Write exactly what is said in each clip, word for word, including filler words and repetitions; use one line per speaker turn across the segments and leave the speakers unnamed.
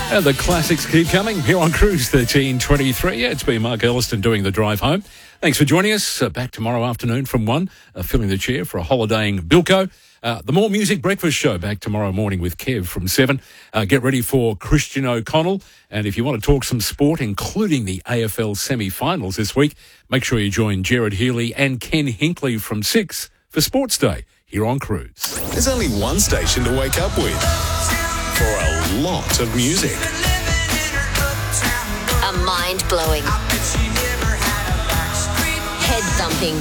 And the classics keep coming here on Cruise thirteen twenty-three. Yeah, it's been Mark Elliston doing the drive home. Thanks for joining us. Uh, back tomorrow afternoon from one, uh, filling the chair for a holidaying Bilko. Uh, the More Music Breakfast Show back tomorrow morning with Kev from seven. Uh, get ready for Christian O'Connell. And if you want to talk some sport, including the A F L semi-finals this week, make sure you join Gerard Healy and Ken Hinkley from six for Sports Day here on Cruise.
There's only one station to wake up with for a lot of music.
A mind-blowing, head-thumping,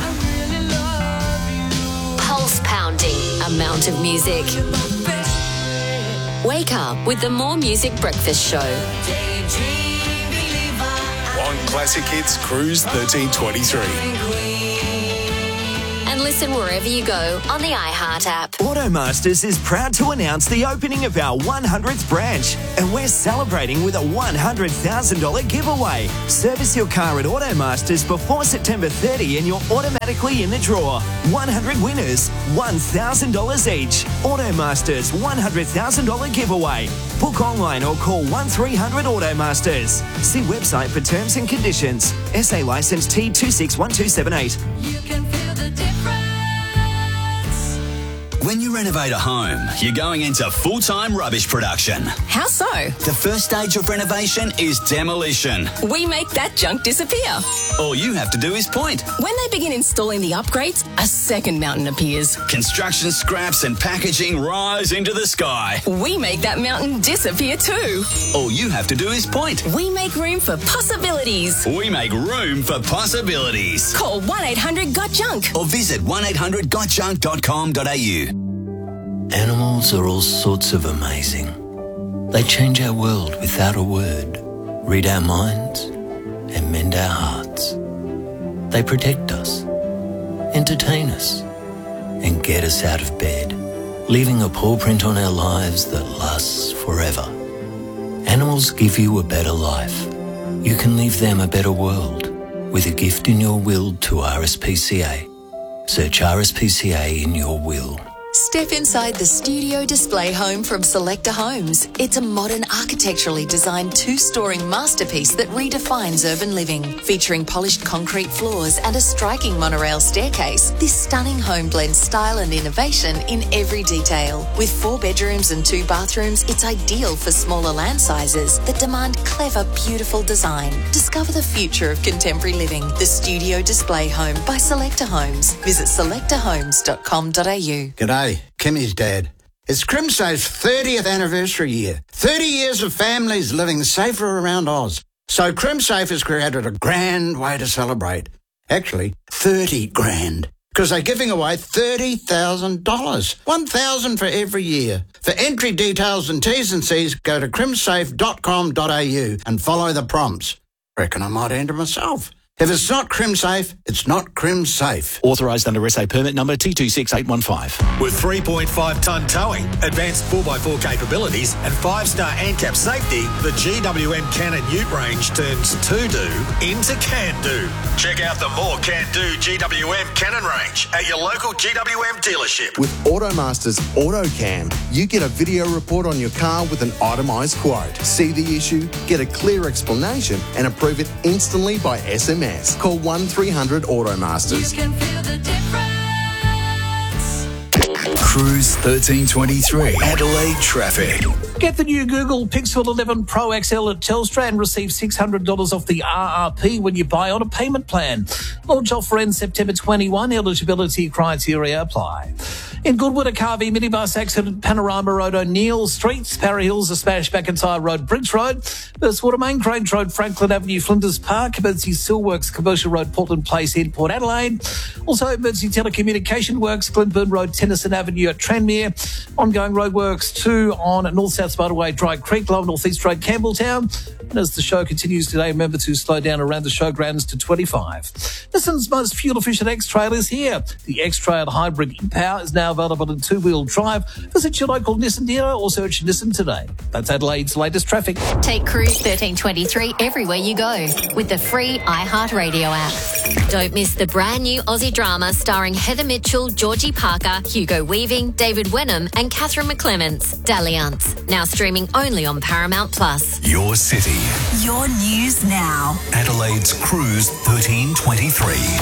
pulse-pounding amount of music. Wake up with the More Music Breakfast Show.
On Classic Hits Cruise thirteen twenty-three.
And listen wherever you go on the iHeart app.
Automasters is proud to announce the opening of our one hundredth branch, and we're celebrating with a one hundred thousand dollars giveaway. Service your car at Automasters before September thirtieth and you're automatically in the draw. one hundred winners, one thousand dollars each. Automasters one hundred thousand dollars giveaway. Book online or call one three hundred Automasters. See website for terms and conditions. S A licence T two six one two seven eight.
You can feel the difference.
When you renovate a home, you're going into full-time rubbish production.
How so?
The first stage of renovation is demolition.
We make that junk disappear.
All you have to do is point.
When they begin installing the upgrades, a second mountain appears.
Construction scraps and packaging rise into the sky.
We make that mountain disappear too.
All you have to do is point.
We make room for possibilities.
We make room for possibilities.
Call one eight hundred got junk
or visit one eight hundred got junk dot com dot a u.
Animals are all sorts of amazing. They change our world without a word, read our minds, and mend our hearts. They protect us, entertain us, and get us out of bed, leaving a paw print on our lives that lasts forever. Animals give you a better life. You can leave them a better world with a gift in your will to R S P C A. Search R S P C A in your will.
Step inside the studio display home from Selector Homes. It's a modern, architecturally designed two-story masterpiece that redefines urban living. Featuring polished concrete floors and a striking monorail staircase, this stunning home blends style and innovation in every detail. With four bedrooms and two bathrooms, it's ideal for smaller land sizes that demand clever, beautiful design. Discover the future of contemporary living. The Studio Display Home by Selector Homes. Visit selector homes dot com dot a u.
G'day, Kimmy's dad. It's CrimSafe's thirtieth anniversary year. thirty years of families living safer around Oz. So CrimSafe has created a grand way to celebrate. Actually, thirty grand. Because they're giving away thirty thousand dollars. one thousand dollars for every year. For entry details and T's and C's, go to crimsafe dot com dot a u and follow the prompts. Reckon I might enter myself. If it's not CrimSafe, it's not CrimSafe.
Authorised under S A permit number T two six eight one five.
With three point five tonne towing, advanced four by four capabilities and five star ANCAP safety, the G W M Cannon Ute range turns to-do into can-do. Check out the more can-do G W M Cannon range at your local G W M dealership.
With Automasters AutoCam, you get a video report on your car with an itemised quote. See the issue, get a clear explanation and approve it instantly by S M S. Call one three hundred Automasters.
You can feel the difference.
Cruise thirteen twenty-three. Adelaide traffic.
Get the new Google Pixel eleven Pro X L at Telstra and receive six hundred dollars off the R R P when you buy on a payment plan. Launch offer ends September twenty-first. Eligibility criteria apply. In Goodwood, a car v minibus accident, Panorama Road, O'Neill Street, Parra Hills, a smash McIntyre Road, Bridge Road, Burstwater Main, Grange Road, Franklin Avenue, Flinders Park, Emergency Steelworks, Commercial Road, Portland Place in Port Adelaide. Also, Emergency Telecommunication Works, Glenburn Road, Tennyson Avenue at Tranmere. Ongoing roadworks, two on North South Spiderway, Dry Creek, Lower North East Road, Campbelltown. And as the show continues today, remember to slow down around the showgrounds to twenty-five. Nissan's most fuel-efficient X-Trail is here. The X-Trail Hybrid e-Power is now available in two-wheel drive. Visit your local Nissan dealer or search Nissan today. That's Adelaide's latest traffic.
Take Cruise thirteen twenty-three everywhere you go with the free iHeartRadio app. Don't miss the brand new Aussie drama starring Heather Mitchell, Georgie Parker, Hugo Weaving, David Wenham and Catherine McClements, Dalliance. Now streaming only on Paramount Plus.
Your city.
Your news now.
Adelaide's Cruise thirteen twenty-three.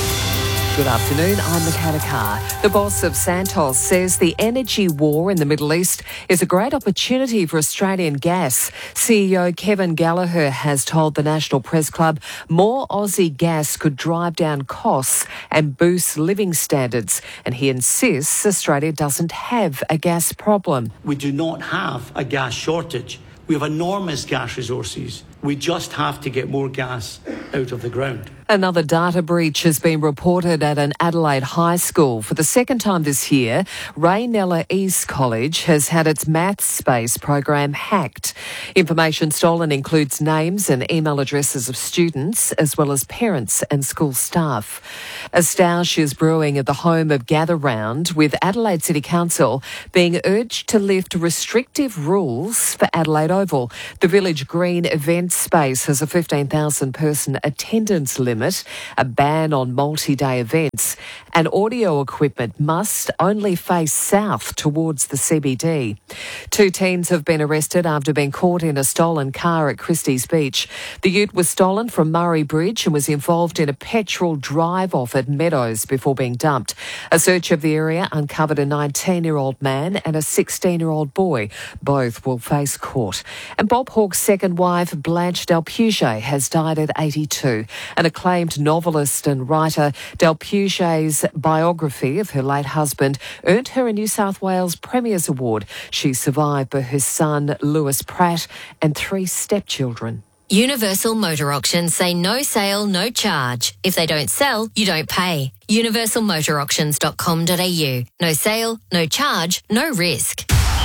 Good afternoon, I'm Michaela Carr. The boss of Santos says the energy war in the Middle East is a great opportunity for Australian gas. C E O Kevin Gallagher has told the National Press Club more Aussie gas could drive down costs and boost living standards. And he insists Australia doesn't have a gas problem.
We do not have a gas shortage. We have enormous gas resources. We just have to get more gas out of the ground.
Another data breach has been reported at an Adelaide high school. For the second time this year, Raynella East College has had its maths space program hacked. Information stolen includes names and email addresses of students, as well as parents and school staff. A stoush is brewing at the home of Gather Round, with Adelaide City Council being urged to lift restrictive rules for Adelaide Oval. The Village Green event space has a fifteen thousand person attendance limit, a ban on multi-day events, and audio equipment must only face south towards the C B D. Two teens have been arrested after being caught in a stolen car at Christie's Beach. The ute was stolen from Murray Bridge and was involved in a petrol drive-off at Meadows before being dumped. A search of the area uncovered a nineteen-year-old man and a sixteen-year-old boy. Both will face court. And Bob Hawke's second wife, Blanche Del Puget, has died at eighty-two. An acclaimed novelist and writer, Del Puget's biography of her late husband earned her a New South Wales Premier's Award. She's survived by her son, Lewis Pratt, and three stepchildren.
Universal Motor Auctions say no sale, no charge. If they don't sell, you don't pay. universal motor auctions dot com dot a u. No sale, no charge, no risk.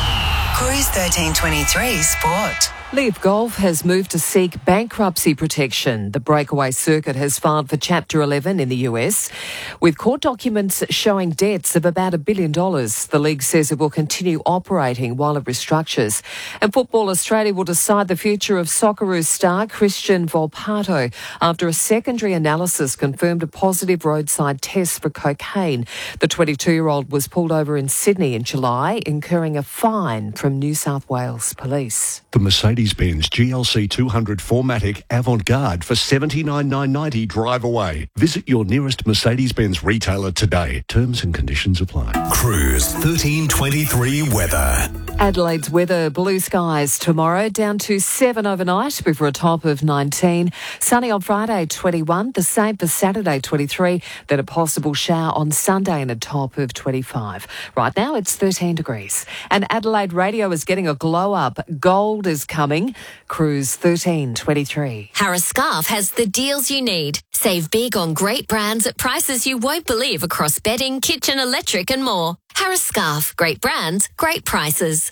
Cruise thirteen twenty-three Sport.
Leaf Golf has moved to seek bankruptcy protection. The breakaway circuit has filed for Chapter eleven in the U S, with court documents showing debts of about a billion dollars. The league says it will continue operating while it restructures. And Football Australia will decide the future of Socceroos star Christian Volpato after a secondary analysis confirmed a positive roadside test for cocaine. The twenty-two-year-old was pulled over in Sydney in July, incurring a fine from New South Wales Police.
The Mercedes-Benz G L C two hundred four matic Avant-Garde for seventy-nine thousand nine hundred ninety dollars drive away. Visit your nearest Mercedes-Benz retailer today. Terms and conditions apply.
Cruise thirteen twenty-three weather.
Adelaide's weather, blue skies tomorrow, down to seven overnight before a top of nineteen. Sunny on Friday, twenty-one. The same for Saturday, twenty-three. Then a possible shower on Sunday and a top of twenty-five. Right now it's thirteen degrees. And Adelaide Radio is getting a glow up. Gold is coming. Cruise thirteen twenty-three.
Harris Scarf has the deals you need. Save big on great brands at prices you won't believe across bedding, kitchen, electric and more. Harris Scarf. Great brands, great prices.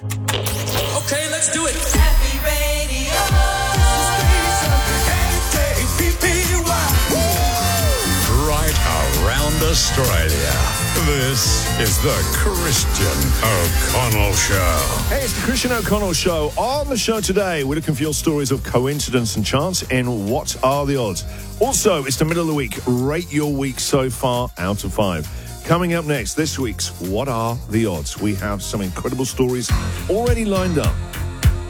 Okay, let's do it. Happy Radio.
Right around Australia. This is the Christian O'Connell Show.
Hey, it's the Christian O'Connell Show. On the show today, we're looking for your stories of coincidence and chance and what are the odds. Also, it's the middle of the week. Rate your week so far out of five. Coming up next, this week's What Are the Odds? We have some incredible stories already lined up.